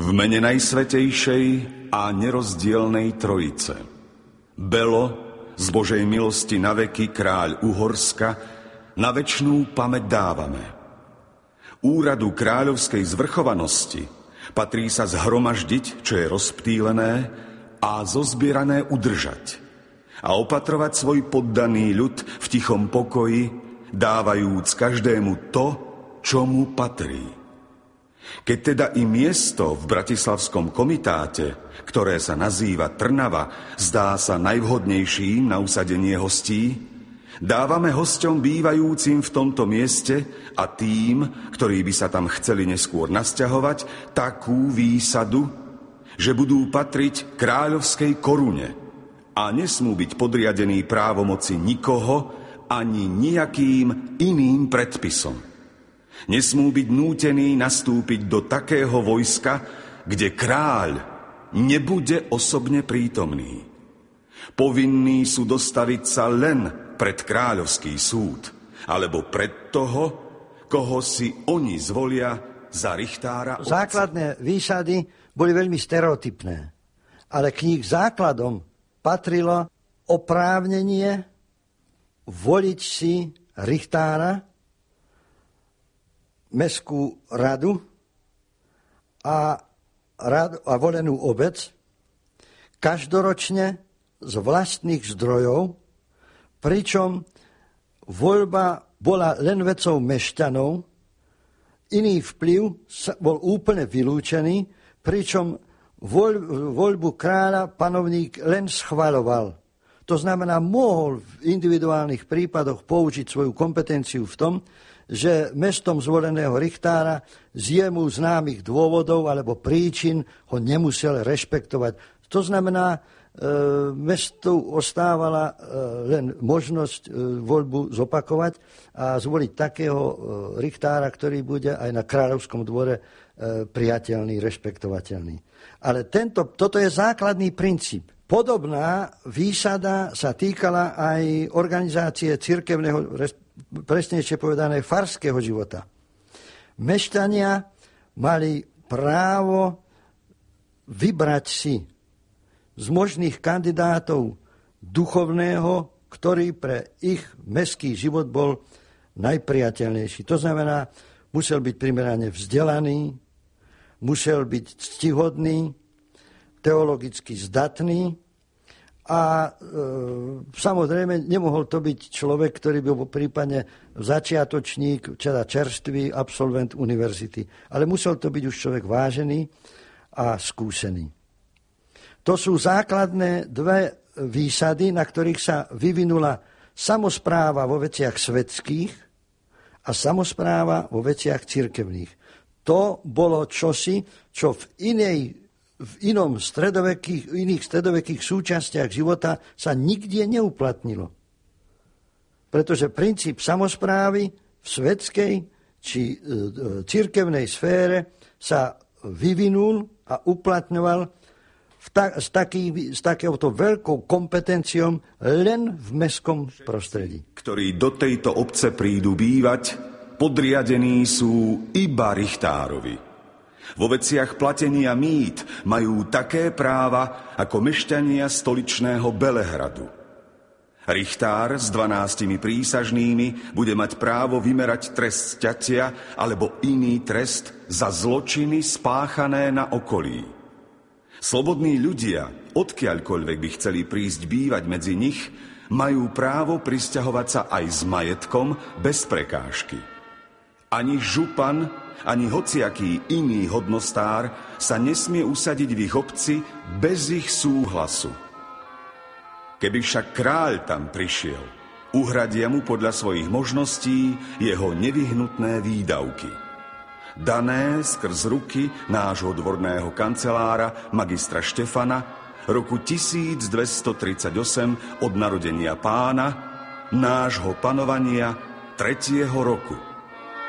V mene Najsvätejšej a nerozdielnej Trojice. Belo, z Božej milosti na veky kráľ Uhorska, na večnú pamäť dávame. Úradu kráľovskej zvrchovanosti patrí sa zhromaždiť, čo je rozptýlené, a zozbierané udržať a opatrovať svoj poddaný ľud v tichom pokoji, dávajúc každému to, čo mu patrí. Keď teda i miesto v Bratislavskom komitáte, ktoré sa nazýva Trnava, zdá sa najvhodnejším na usadenie hostí, dávame hosťom bývajúcim v tomto mieste a tým, ktorí by sa tam chceli neskôr nasťahovať, takú výsadu, že budú patriť kráľovskej korune a nesmú byť podriadení právomoci nikoho ani nejakým iným predpisom. Nesmú byť nútení nastúpiť do takého vojska, kde kráľ nebude osobne prítomný. Povinní sú dostaviť sa len pred kráľovský súd, alebo pred toho, koho si oni zvolia za richtára otca. Základné výsady boli veľmi stereotypné, ale k nich základom patrilo oprávnenie voliť si richtára, mestskú radu a volenú obec každoročne z vlastných zdrojov, pričom voľba bola len vecou mešťanov, iný vplyv bol úplne vylúčený, pričom voľbu kráľa panovník len schvaľoval. To znamená, mohol v individuálnych prípadoch použiť svoju kompetenciu v tom, že mestom zvoleného richtára z jemu známych dôvodov alebo príčin ho nemusel rešpektovať. To znamená, mestu ostávala len možnosť voľbu zopakovať a zvoliť takého richtára, ktorý bude aj na kráľovskom dvore priateľný, rešpektovateľný. Ale toto je základný princíp. Podobná výsada sa týkala aj organizácie cirkevného, presnejšie povedané, farského života. Mešťania mali právo vybrať si z možných kandidátov duchovného, ktorý pre ich mestský život bol najpriateľnejší. To znamená, musel byť primerane vzdelaný, musel byť ctihodný, teologicky zdatný a samozrejme nemohol to byť človek, ktorý by bol prípadne začiatočník, teda čerstvý absolvent univerzity. Ale musel to byť už človek vážený a skúsený. To sú základné dve výsady, na ktorých sa vyvinula samospráva vo veciach svetských a samospráva vo veciach cirkevných. To bolo čosi, čo v iných stredovekých súčastiach života sa nikde neuplatnilo. Pretože princíp samosprávy v svetskej či cirkevnej sfére sa vyvinul a uplatňoval s takéhoto veľkou kompetenciou len v mestskom prostredí. Ktorí do tejto obce prídu bývať, podriadení sú iba richtárovi. Vo veciach platenia mýt majú také práva ako mešťania stoličného Belehradu. Richtár s 12 prísažnými bude mať právo vymerať trest sťatia alebo iný trest za zločiny spáchané na okolí. Slobodní ľudia, odkiaľkoľvek by chceli prísť bývať medzi nich, majú právo prisťahovať sa aj s majetkom bez prekážky. Ani župan, ani hociaký iný hodnostár sa nesmie usadiť v ich obci bez ich súhlasu. Keby však kráľ tam prišiel, uhradia mu podľa svojich možností jeho nevyhnutné výdavky. Dané skrz ruky nášho dvorného kancelára magistra Štefana roku 1238 od narodenia pána, nášho panovania 3. roku.